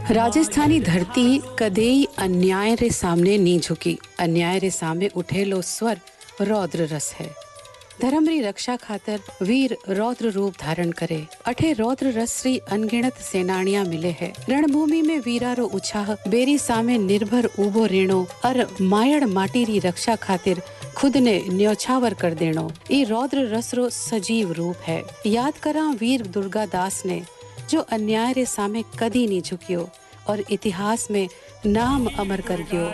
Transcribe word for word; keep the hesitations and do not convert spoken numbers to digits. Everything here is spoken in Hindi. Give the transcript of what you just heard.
राजस्थानी धरती कदेई अन्याय रे सामने नी झुकी। अन्याय रे सामने उठेलो स्वर रौद्र रस है। धर्म री रक्षा खातर वीर रौद्र रूप धारण करे। अठे रौद्र रस री अनगिनत सेनानियां मिले है। रणभूमि में वीरारो उत्साह बेरी सामे निर्भर उबो रेणो और मायड़ माटी री रक्षा खातिर खुद ने न्योछावर कर देनो ई रौद्र रस रो सजीव रूप है। याद करा वीर दुर्गादास ने जो अन्याय रे सामे कदी नहीं झुकियो और इतिहास में नाम अमर कर गयो।